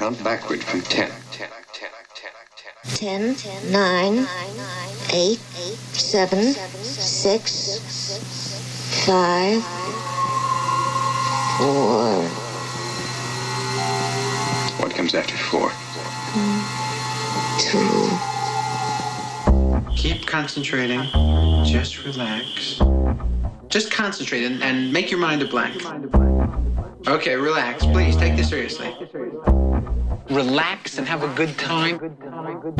count backward from 10. 10, 9, 8, 7, 6, 5, 4. What comes after 4? 2. Keep concentrating. Just relax. Just concentrate and make your mind a blank. Okay, relax. Please, take this seriously. Relax and have a good time.